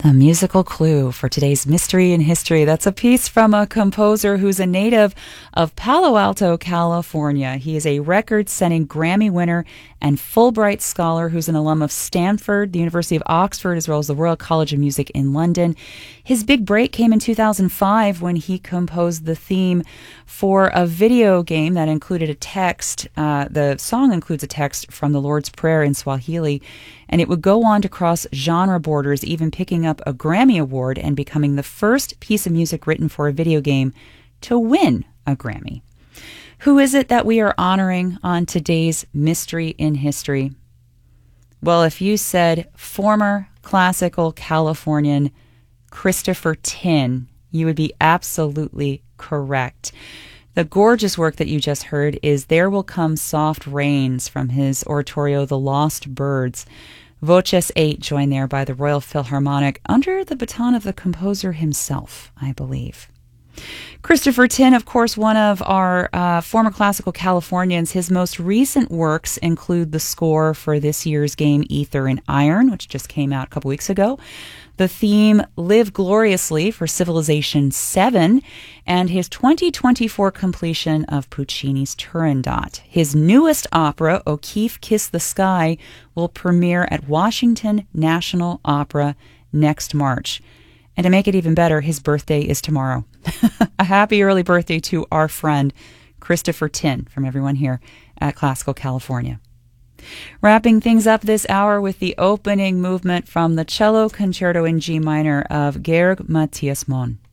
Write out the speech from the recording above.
A musical clue for today's Mystery in History. That's a piece from a composer who's a native of Palo Alto, California. He is a record-setting Grammy winner and Fulbright scholar who's an alum of Stanford, the University of Oxford, as well as the Royal College of Music in London. His big break came in 2005 when he composed the theme for a video game that included a text. The song includes a text from the Lord's Prayer in Swahili, and it would go on to cross genre borders, even picking up a Grammy Award and becoming the first piece of music written for a video game to win a Grammy. Who is it that we are honoring on today's Mystery in History? Well, if you said former classical Californian Christopher Tin, you would be absolutely correct. The gorgeous work that you just heard is There Will Come Soft Rains from his oratorio, The Lost Birds. Voces 8, joined there by the Royal Philharmonic under the baton of the composer himself, I believe. Christopher Tin, of course, one of our former classical Californians. His most recent works include the score for this year's game Ether and Iron, which just came out a couple weeks ago, the theme Live Gloriously for Civilization 7, and his 2024 completion of Puccini's Turandot. His newest opera, O'Keeffe Kiss the Sky, will premiere at Washington National Opera next March. And to make it even better, his birthday is tomorrow. A happy early birthday to our friend Christopher Tin from everyone here at Classical California. Wrapping things up this hour with the opening movement from the Cello Concerto in G minor of Georg Matthias Mohn.